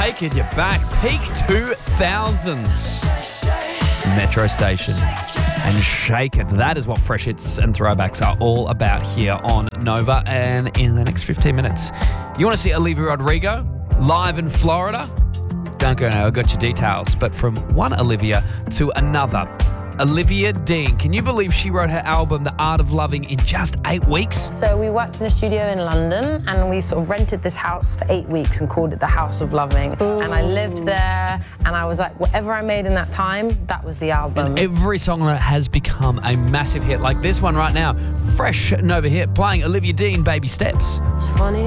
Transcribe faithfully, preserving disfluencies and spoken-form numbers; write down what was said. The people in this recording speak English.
Shake It, you're back. Peak two thousands. Metro Station and Shake It. That is what Fresh Hits and Throwbacks are all about here on Nova. And in the next fifteen minutes, you want to see Olivia Rodrigo live in Florida? Don't go now, I've got your details. But from one Olivia to another, Olivia Dean. Can you believe she wrote her album, The Art of Loving, in just eight weeks? So we worked in a studio in London and we sort of rented this house for eight weeks and called it The House of Loving. Ooh. And I lived there and I was like, whatever I made in that time, that was the album. And every song on it has become a massive hit, like this one right now. Fresh Nova hit, playing Olivia Dean, Baby Steps. It's funny